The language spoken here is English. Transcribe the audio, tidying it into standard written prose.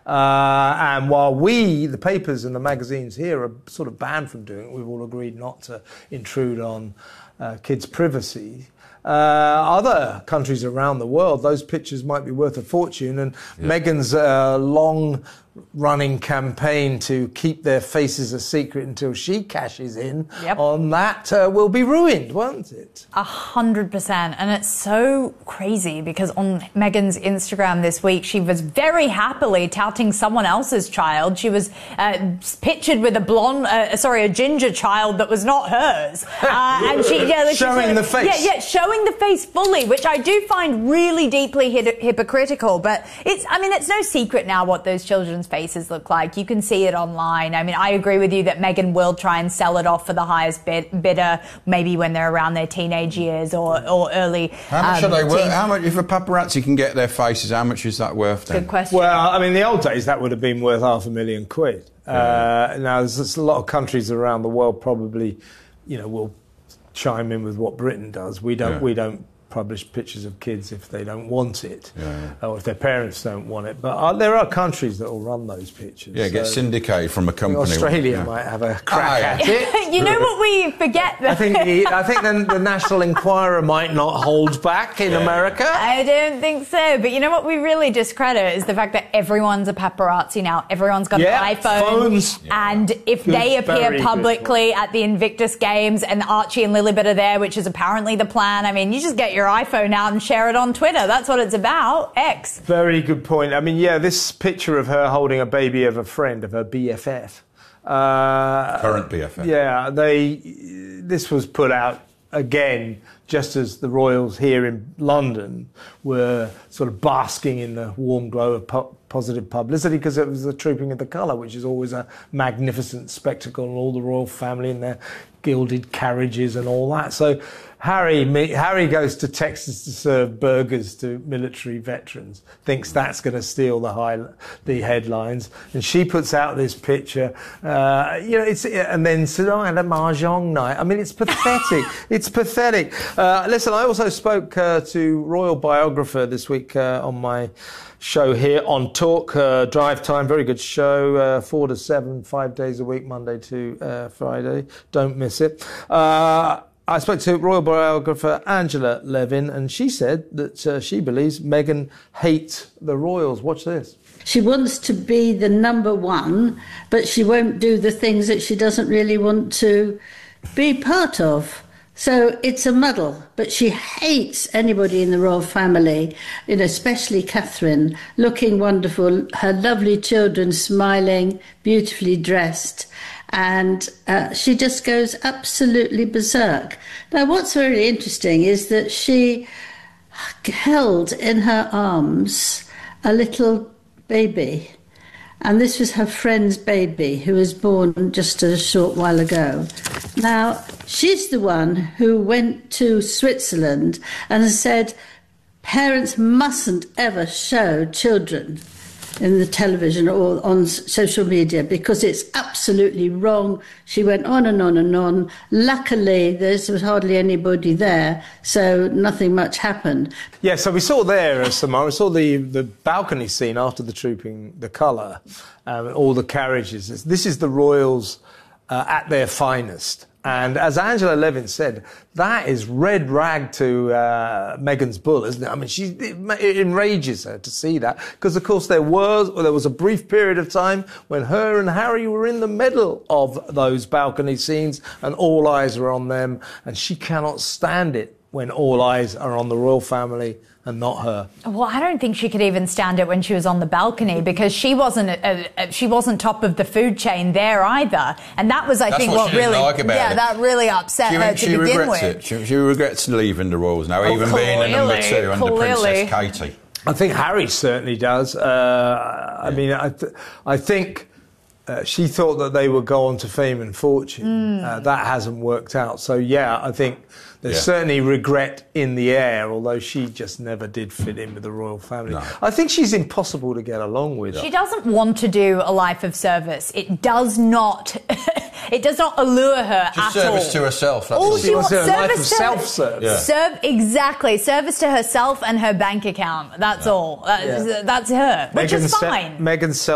And while the papers and the magazines here are sort of banned from doing it, we've all agreed not to intrude on kids' privacy. Other countries around the world, those pictures might be worth a fortune, and Meghan's long-running campaign to keep their faces a secret until she cashes in on that will be ruined, won't it? 100%. And it's so crazy because on Meghan's Instagram this week, she was very happily touting someone else's child. She was pictured with a ginger child that was not hers. And showing the face. Yeah, showing the face fully, which I do find really deeply hypocritical. But it's no secret now what those children's faces look like. You can see it online. I mean, I agree with you that Meghan will try and sell it off for the highest bidder, maybe when they're around their teenage years or early. How much are they worth? How much, if a paparazzi can get their faces, how much is that worth then? Good question. Well, I mean, in the old days, that would have been worth £500,000. Now, there's a lot of countries around the world probably, will chime in with what Britain does. We don't publish pictures of kids if they don't want it, or if their parents don't want it. But there are countries that will run those pictures. Yeah, get syndicated from a company. Australia might have a crack at it. You know what we forget? I think the National Enquirer might not hold back in America. I don't think so. But you know what we really discredit is the fact that everyone's a paparazzi now. Everyone's got an iPhone. Phones. And if they appear publicly at the Invictus Games and Archie and Lilibet are there, which is apparently the plan, I mean, you just get your iPhone out and share it on Twitter. That's what it's about. X. Very good point. I mean, this picture of her holding a baby of a friend, of her BFF. Current BFF. Yeah, this was put out again just as the royals here in London were sort of basking in the warm glow of positive publicity because it was the Trooping of the Colour, which is always a magnificent spectacle, and all the royal family in their gilded carriages and all that. So Harry goes to Texas to serve burgers to military veterans, thinks that's going to steal the headlines, and she puts out this picture, and then said, I had a mahjong night. I mean, it's pathetic. It's pathetic. Listen, I also spoke to royal biographer this week on my show here on Talk, Drive Time, very good show, 4 to 7, 5 days a week, Monday to Friday. Don't miss it. I spoke to royal biographer Angela Levin, and she said that she believes Meghan hates the royals. Watch this. She wants to be the number one, but she won't do the things that she doesn't really want to be part of. So it's a muddle, but she hates anybody in the royal family, especially Catherine, looking wonderful, her lovely children smiling, beautifully dressed, and she just goes absolutely berserk. Now, what's very interesting is that she held in her arms a little baby, and this was her friend's baby who was born just a short while ago. Now, she's the one who went to Switzerland and said parents mustn't ever show children in the television or on social media because it's absolutely wrong. She went on and on and on. Luckily, there was hardly anybody there, so nothing much happened. Yeah, so we saw there, Samara, we saw the balcony scene after the Trooping the Colour, all the carriages. This is the royals at their finest. And as Angela Levin said, that is red rag to Meghan's bull, isn't it? I mean, it enrages her to see that. Because, of course, there was a brief period of time when her and Harry were in the middle of those balcony scenes and all eyes were on them. And she cannot stand it when all eyes are on the royal family and not her. Well, I don't think she could even stand it when she was on the balcony because she wasn't top of the food chain there either, and that was, I think, what really, that really upset her to begin with. She regrets leaving the royals now, even being a number 2 under Princess Katie. I think Harry certainly does. I mean, I think. She thought that they would go on to fame and fortune. That hasn't worked out. So, I think there's certainly regret in the air, although she just never did fit in with the royal family. No. I think she's impossible to get along with. She doesn't want to do a life of service. It does not allure her at all. Service to herself. That's all she wants a life of self-service. Exactly. Service to herself and her bank account. That's all. That's her, which is fine. Meghan's